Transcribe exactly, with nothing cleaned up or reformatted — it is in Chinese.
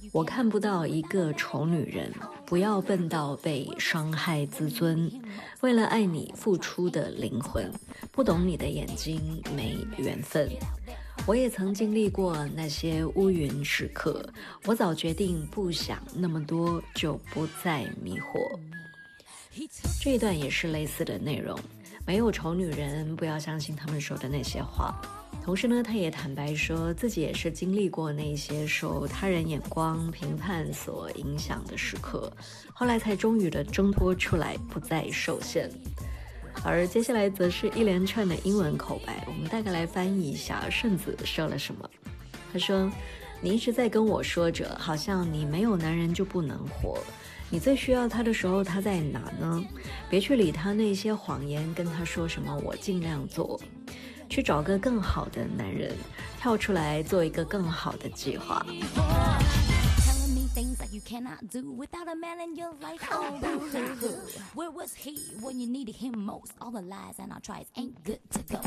我看不到一个丑女人，不要笨到被伤害自尊，为了爱你付出的灵魂，不懂你的眼睛没缘分。我也曾经历过那些乌云时刻，我早决定不想那么多，就不再迷惑。这一段也是类似的内容，没有丑女人，不要相信他们说的那些话。同时呢，他也坦白说自己也是经历过那些受他人眼光评判所影响的时刻，后来才终于的挣脱出来，不再受限。而接下来则是一连串的英文口白，我们大概来翻译一下顺子说了什么。他说，你一直在跟我说着，好像你没有男人就不能活，你最需要他的时候他在哪呢？别去理他那些谎言，跟他说什么我尽量做，去找个更好的男人，跳出来做一个更好的计划。 Things that you cannot do without a man in your life. Oh, boo, boo, boo. Where was he when you needed him most? All the lies and our tries ain't good to go.